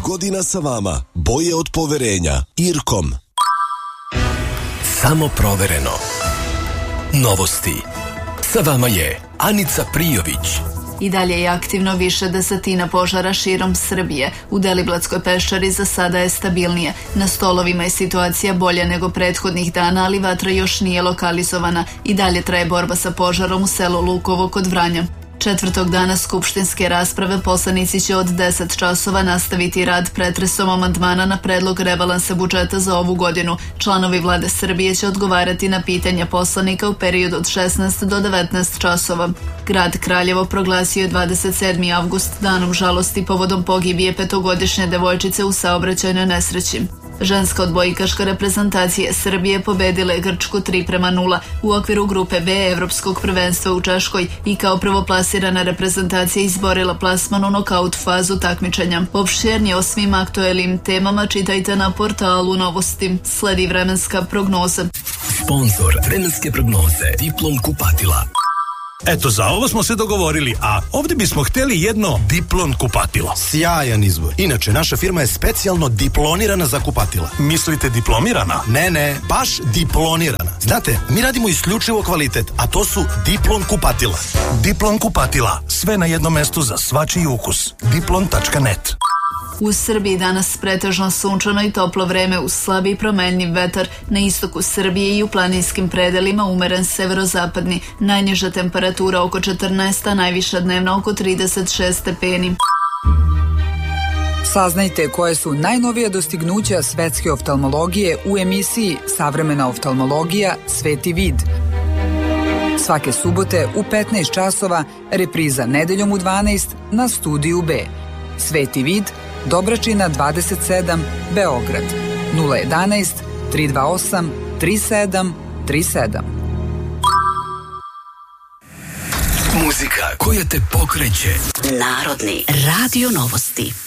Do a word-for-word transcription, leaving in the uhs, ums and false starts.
godina sa vama. Boje od poverenja. Irkom. Samo provereno. Novosti. Sa vama je Anica Prijović. I dalje je aktivno više desetina požara širom Srbije. U Deliblatskoj peščari za sada je stabilnije. Na stolovima je situacija bolja nego prethodnih dana, ali vatra još nije lokalizovana. I dalje traje borba sa požarom u selu Lukovo kod Vranja. Četvrtog dana skupštinske rasprave poslanici će od deset časova nastaviti rad pretresom amandmana na predlog rebalansa budžeta za ovu godinu. Članovi vlade Srbije će odgovarati na pitanja poslanika u periodu od šesnaest do devetnaest časova. Grad Kraljevo proglasio je dvadeset sedmi avgust danom žalosti povodom pogibije petogodišnje devojčice u saobraćajnoj nesreći. Ženska odbojkaška reprezentacija Srbije pobedila je Grčku tri prema nula u okviru grupe B Evropskog prvenstva u Češkoj i kao prvoplasirana reprezentacija izborila plasman u nokaut fazu takmičenja. Opširnije o svim aktuelnim temama čitajte na portalu Novosti. Sledi vremenska prognoza. Sponzor vremenske prognoze Diplom kupatila. Eto, za ovo smo se dogovorili, a ovdje bismo htjeli jedno Diplon kupatilo. Sjajan izbor. Inače, naša firma je specijalno diplonirana za kupatila. Mislite diplomirana? Ne, ne, baš diplonirana. Znate, mi radimo isključivo kvalitet, a to su Diplon kupatila. Diplon kupatila. Sve na jednom mestu za svačiji ukus. diplon tačka net. U Srbiji danas pretežno sunčano i toplo vreme uz slabi i promenljiv vetar. Na istoku Srbije i u planinskim predelima umeren severozapadni. Najniža temperatura oko četrnaest, a najviša dnevna oko trideset šest stepeni. Saznajte koje su najnovija dostignuća svetske oftalmologije u emisiji Savremena oftalmologija Sveti vid. Svake subote u petnaest časova, repriza nedeljom u dvanaest na Studiju B. Sveti vid, Dobračina dvadeset sedam, Beograd, nula jedanaest, tri dva osam, tri sedam tri sedam. Muzika koja te pokreće. Narodni radio novosti.